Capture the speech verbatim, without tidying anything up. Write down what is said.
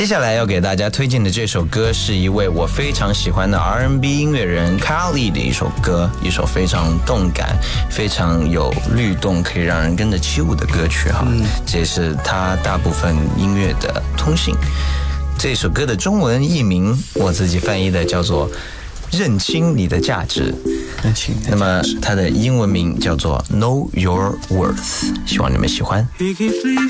接下来要给大家推荐的这首歌是一位我非常喜欢的 R and B 音乐人 Khalid 的一首歌，一首非常动感、非常有律动，可以让人跟着起舞的歌曲哈。嗯、这也是他大部分音乐的通性。这首歌的中文译名我自己翻译的叫做《认清你的价值》， 认清。 那么它的英文名叫做 Know Your Worth， 希望你们喜欢。